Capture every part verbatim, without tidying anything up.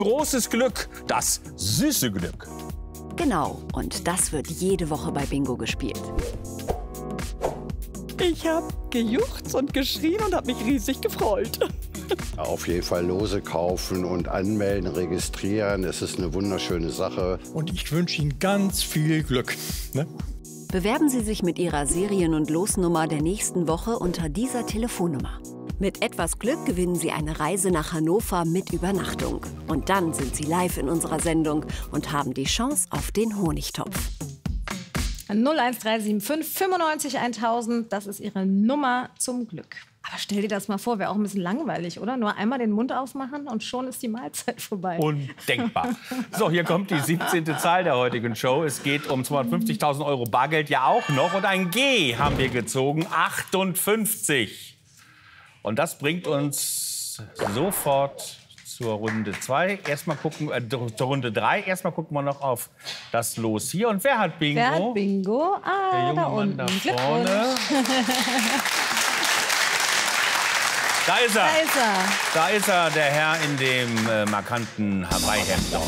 Großes Glück, das süße Glück. Genau, und das wird jede Woche bei Bingo gespielt. Ich habe gejuchzt und geschrien und habe mich riesig gefreut. Auf jeden Fall Lose kaufen und anmelden, registrieren. Es ist eine wunderschöne Sache. Und ich wünsche Ihnen ganz viel Glück. Ne? Bewerben Sie sich mit Ihrer Serien- und Losnummer der nächsten Woche unter dieser Telefonnummer. Mit etwas Glück gewinnen Sie eine Reise nach Hannover mit Übernachtung. Und dann sind Sie live in unserer Sendung und haben die Chance auf den Honigtopf. null eins drei sieben fünf fünfundneunzig eintausend, das ist Ihre Nummer zum Glück. Aber stell dir das mal vor, wäre auch ein bisschen langweilig, oder? Nur einmal den Mund aufmachen und schon ist die Mahlzeit vorbei. Undenkbar. So, hier kommt die siebzehnte Zahl der heutigen Show. Es geht um zweihundertfünfzigtausend Euro Bargeld ja auch noch. Und ein G haben wir gezogen, achtundfünfzig. Und das bringt uns sofort zur Runde zwei. Erstmal gucken, äh, zur Runde drei. Erstmal gucken wir noch auf das Los hier. Und wer hat Bingo? Wer hat Bingo? Ah, Der junge da Mann unten. da vorne. Da ist er. Da ist er. Da ist er, der Herr in dem äh, markanten Hawaii-Hemd dort.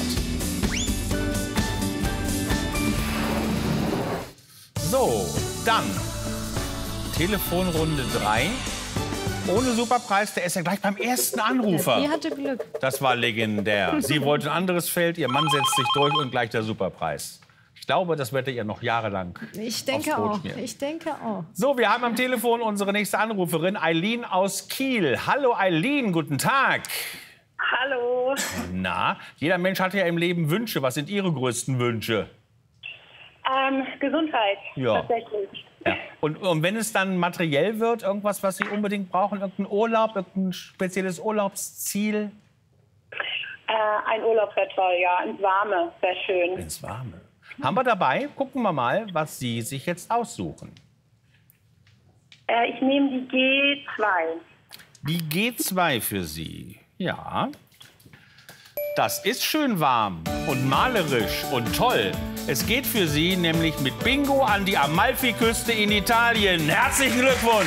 So, dann Telefonrunde drei. Ohne Superpreis, der ist ja gleich beim ersten Anrufer. Die hatte Glück. Das war legendär. Sie wollte ein anderes Feld, ihr Mann setzt sich durch und gleich der Superpreis. Ich glaube, das werdet ihr noch jahrelang Ich denke aufs Brot auch. schmieren. Ich denke auch. So, wir haben am Telefon unsere nächste Anruferin, Eileen aus Kiel. Hallo Eileen, guten Tag. Hallo. Na, jeder Mensch hat ja im Leben Wünsche. Was sind Ihre größten Wünsche? Ähm, Gesundheit, Ja. tatsächlich. Ja. Und, und wenn es dann materiell wird, irgendwas, was Sie unbedingt brauchen, irgendein Urlaub, irgendein spezielles Urlaubsziel? Äh, ein Urlaub wäre toll, ja, ins Warme, sehr schön. Ins Warme. Haben wir dabei? Gucken wir mal, was Sie sich jetzt aussuchen. Äh, ich nehme die G zwei. Die G zwei für Sie. Ja. Das ist schön warm und malerisch und toll. Es geht für Sie nämlich mit Bingo an die Amalfiküste in Italien. Herzlichen Glückwunsch!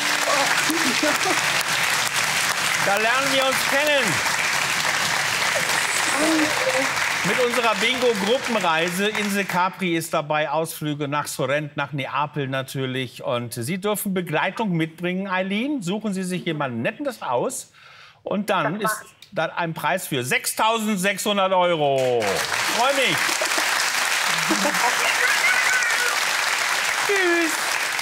Da lernen wir uns kennen. Mit unserer Bingo-Gruppenreise. Insel Capri ist dabei, Ausflüge nach Sorrent, nach Neapel natürlich. Und Sie dürfen Begleitung mitbringen, Eileen. Suchen Sie sich jemanden Nettes aus. Und dann ist dann ein Preis für sechstausendsechshundert Euro. Freue mich. Tschüss.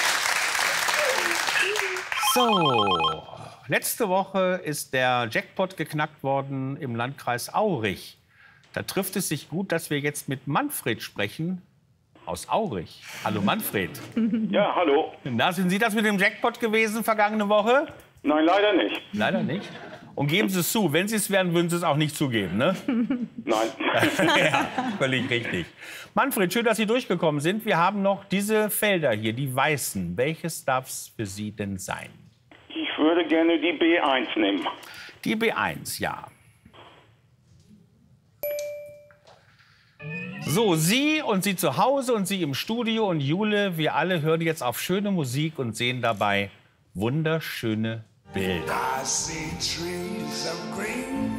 So, letzte Woche ist der Jackpot geknackt worden im Landkreis Aurich. Da trifft es sich gut, dass wir jetzt mit Manfred sprechen aus Aurich. Hallo Manfred. Ja, hallo. Na, sind Sie das mit dem Jackpot gewesen vergangene Woche? Nein, leider nicht. Leider nicht. Und geben Sie es zu. Wenn Sie es wären, würden Sie es auch nicht zugeben, ne? Nein. Ja, völlig richtig. Manfred, schön, dass Sie durchgekommen sind. Wir haben noch diese Felder hier, die weißen. Welches darf es für Sie denn sein? Ich würde gerne die B eins nehmen. Die B eins, ja. So, Sie und Sie zu Hause und Sie im Studio und Jule, wir alle hören jetzt auf schöne Musik und sehen dabei wunderschöne Bilder. I see trees of green,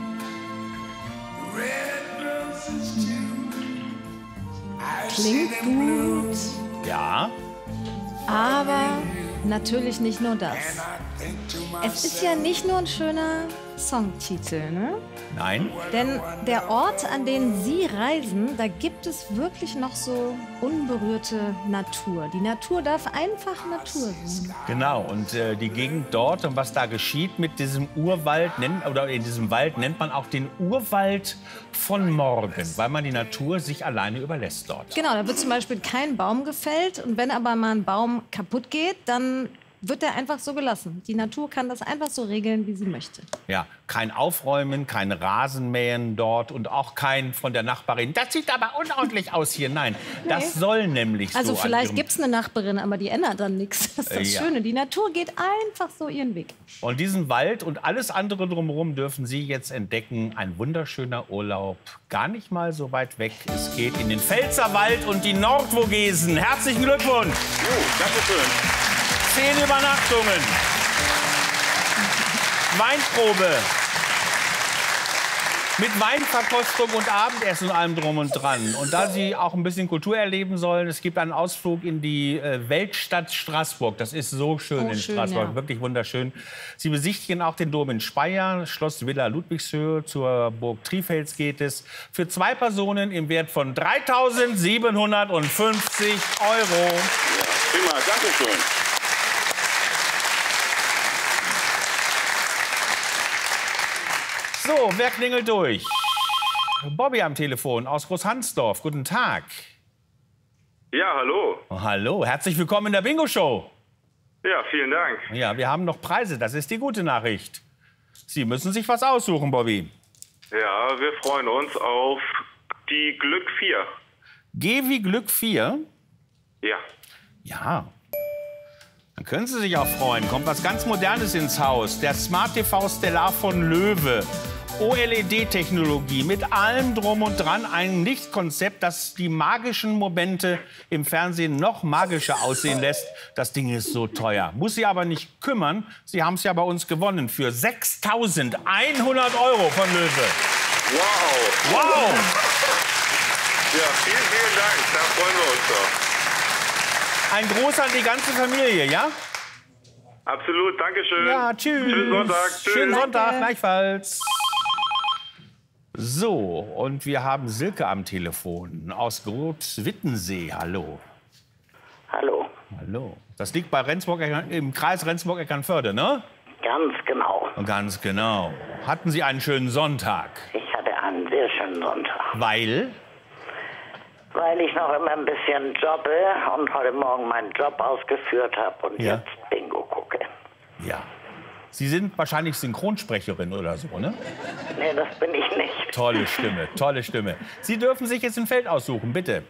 red roses too. I see Klingt them blue, Ja, Aber natürlich nicht nur das. and I think to Es ist ja nicht nur ein schöner Songtitel, ne? nein, Denn der Ort, an den Sie reisen, da gibt es wirklich noch so unberührte Natur. Die Natur darf einfach Natur sein. genau. Und äh, die Gegend dort und was da geschieht mit diesem Urwald, nennt, oder in diesem Wald nennt man auch den Urwald von morgen, weil man die Natur sich alleine überlässt dort. Genau, da wird zum Beispiel kein Baum gefällt. Und wenn aber mal ein Baum kaputt geht, dann wird er einfach so gelassen. Die Natur kann das einfach so regeln, wie sie möchte. Ja, kein Aufräumen, kein Rasenmähen dort und auch kein von der Nachbarin. Das sieht aber unordentlich aus hier. Nein, das soll nämlich Also so. vielleicht an gibt es eine Nachbarin, aber die ändert dann nichts. Das ist das Ja. Schöne. Die Natur geht einfach so ihren Weg. Und diesen Wald und alles andere drumherum dürfen Sie jetzt entdecken. Ein wunderschöner Urlaub, gar nicht mal so weit weg. Es geht in den Pfälzerwald und die Nordvogesen. Herzlichen Glückwunsch. Jo, danke schön. Zehn Übernachtungen. Weinprobe. Mit Weinverkostung und Abendessen und allem drum und dran. Und da Sie auch ein bisschen Kultur erleben sollen, es gibt einen Ausflug in die äh, Weltstadt Straßburg. Das ist so schön Oh, in schön, Straßburg, ja. wirklich wunderschön. Sie besichtigen auch den Dom in Speyer, Schloss Villa Ludwigshöhe, zur Burg Trifels geht es. Für zwei Personen im Wert von dreitausendsiebenhundertfünfzig Euro. Ja, prima, danke schön. So, wer klingelt durch? Bobby am Telefon aus Großhansdorf. Guten Tag. Ja, hallo. Oh, hallo, herzlich willkommen in der Bingo-Show. Ja, vielen Dank. Ja, wir haben noch Preise, das ist die gute Nachricht. Sie müssen sich was aussuchen, Bobby. Ja, wir freuen uns auf die Glück vier. G wie Glück vier? Ja. Ja. Dann können Sie sich auch freuen. Kommt was ganz Modernes ins Haus. Der Smart T V Stellar von Löwe. O L E D-Technologie mit allem drum und dran. Ein Lichtkonzept, das die magischen Momente im Fernsehen noch magischer aussehen lässt. Das Ding ist so teuer. Muss Sie aber nicht kümmern. Sie haben es ja bei uns gewonnen für sechstausendeinhundert Euro von Löwe. Wow. Wow! Ja, vielen, vielen Dank. Da freuen wir uns doch. Ein Gruß an die ganze Familie, ja? Absolut, Dankeschön. Ja, tschüss. Schönen Sonntag. Tschüss. Schönen Sonntag, gleichfalls. So, und wir haben Silke am Telefon aus Großwittensee. Hallo. Hallo. Hallo. Das liegt bei Rendsburg, im Kreis Rendsburg-Eckernförde, ne? Ganz genau. Ganz genau. Hatten Sie einen schönen Sonntag? Ich hatte einen sehr schönen Sonntag. Weil? Weil ich noch immer ein bisschen jobbe und heute Morgen meinen Job ausgeführt habe und Ja. jetzt Bingo gucke. Ja. Sie sind wahrscheinlich Synchronsprecherin oder so, ne? Nee, das bin ich nicht. Tolle Stimme, tolle Stimme. Sie dürfen sich jetzt ein Feld aussuchen, bitte.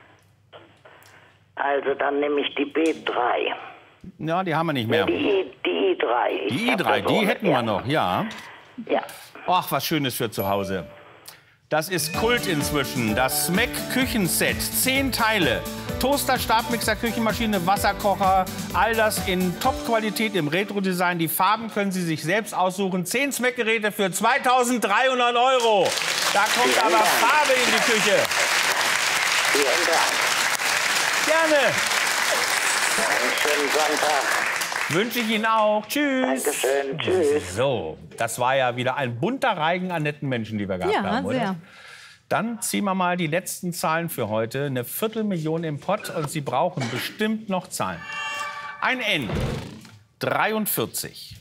Also dann nehme ich die B drei. Ja, die haben wir nicht mehr. Die, I, die I drei. Ich Die I hab drei, das die ohne- hätten ja. wir noch, ja. Ja. Ach, was Schönes für zu Hause. Das ist Kult inzwischen. Das Smack Küchenset. Zehn Teile. Toaster, Stabmixer, Küchenmaschine, Wasserkocher. All das in Top-Qualität im Retro-Design. Die Farben können Sie sich selbst aussuchen. Zehn Smack-Geräte für zweitausenddreihundert Euro. Da kommt Vielen aber Dank. Farbe in die Küche. Vielen Dank. Gerne. Einen schönen Sonntag. Wünsche ich Ihnen auch. Tschüss. Dankeschön. Tschüss. So, das war ja wieder ein bunter Reigen an netten Menschen, die wir gehabt Ja, haben, oder? sehr. Dann ziehen wir mal die letzten Zahlen für heute. Eine Viertelmillion im Pott und Sie brauchen bestimmt noch Zahlen. Ein N. dreiundvierzig.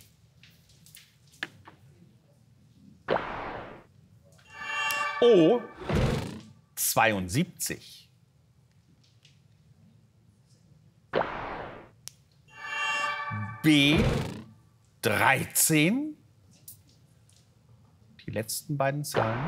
O. zweiundsiebzig. B. dreizehn. Die letzten beiden Zahlen.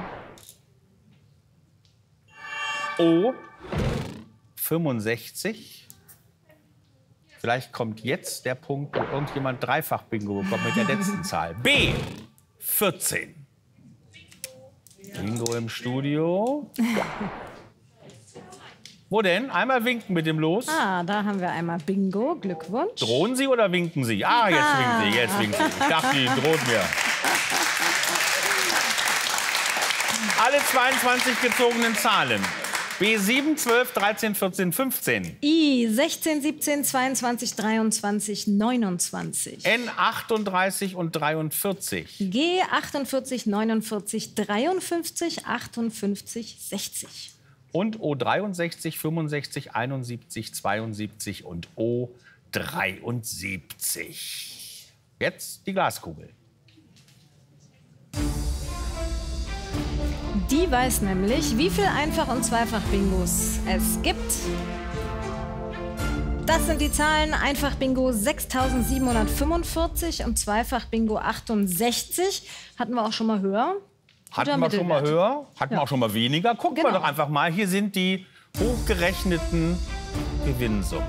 O. fünfundsechzig. Vielleicht kommt jetzt der Punkt, wo irgendjemand Dreifach-Bingo bekommt mit der letzten Zahl. B. vierzehn. Bingo im Studio. Wo denn? Einmal winken mit dem Los. Ah, da haben wir einmal Bingo. Glückwunsch. Drohen Sie oder winken Sie? Ah, jetzt Ah. winken Sie, jetzt winken Sie. Ich dachte, die droht mir. Alle zweiundzwanzig gezogenen Zahlen. B sieben, zwölf, dreizehn, vierzehn, fünfzehn. I sechzehn, siebzehn, zweiundzwanzig, dreiundzwanzig, neunundzwanzig. N achtunddreißig und dreiundvierzig. G achtundvierzig, neunundvierzig, dreiundfünfzig, achtundfünfzig, sechzig. Und O dreiundsechzig, fünfundsechzig, einundsiebzig, zweiundsiebzig und O dreiundsiebzig. Jetzt die Glaskugel. Die weiß nämlich, wie viel Einfach- und Zweifach-Bingos es gibt. Das sind die Zahlen. Einfach-Bingo sechstausendsiebenhundertfünfundvierzig und Zweifach-Bingo achtundsechzig. Hatten wir auch schon mal höher. Hatten Guter wir schon mal Mittelwert. höher, hatten wir Ja. auch schon mal weniger. Gucken Genau. wir doch einfach mal. Hier sind die hochgerechneten Gewinnsummen.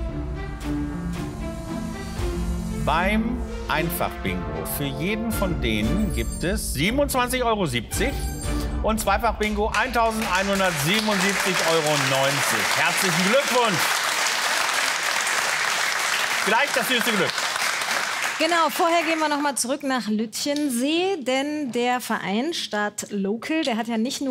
Beim Einfach-Bingo für jeden von denen gibt es siebenundzwanzig Euro siebzig und Zweifach-Bingo eintausendeinhundertsiebenundsiebzig Euro neunzig. Herzlichen Glückwunsch! Gleich das höchste Glück. Genau, vorher gehen wir noch mal zurück nach Lütjensee, denn der Verein Start Local, der hat ja nicht nur